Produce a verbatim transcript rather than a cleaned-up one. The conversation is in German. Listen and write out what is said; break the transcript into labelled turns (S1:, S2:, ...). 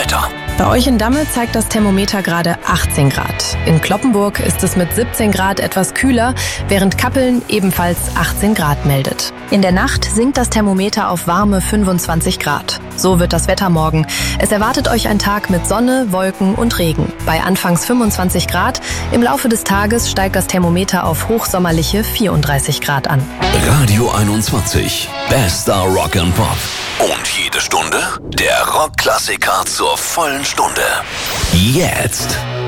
S1: Wetter.
S2: Bei euch in Damme zeigt das Thermometer gerade achtzehn Grad. In Cloppenburg ist es mit siebzehn Grad etwas kühler, während Kappeln ebenfalls achtzehn Grad meldet. In der Nacht sinkt das Thermometer auf warme fünfundzwanzig Grad. So wird das Wetter morgen. Es erwartet euch ein Tag mit Sonne, Wolken und Regen. Bei anfangs fünfundzwanzig Grad. Im Laufe des Tages steigt das Thermometer auf hochsommerliche vierunddreißig Grad an.
S1: Radio einundzwanzig. Bester Rock and Pop. Und jede Stunde der Rockklassiker zur vollen Stunde. Jetzt.